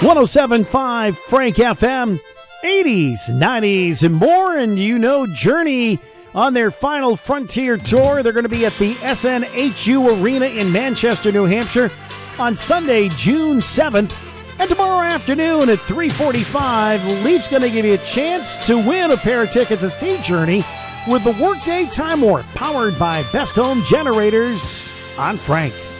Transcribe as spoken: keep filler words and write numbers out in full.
one oh seven point five Frank F M, eighties, nineties, and more. And you know Journey on their final Frontier Tour. They're going to be at the S N H U Arena in Manchester, New Hampshire on Sunday, June seventh. And tomorrow afternoon at three forty-five, Leaf's going to give you a chance to win a pair of tickets to see Journey with the Workday Time Warp, powered by Best Home Generators on Frank.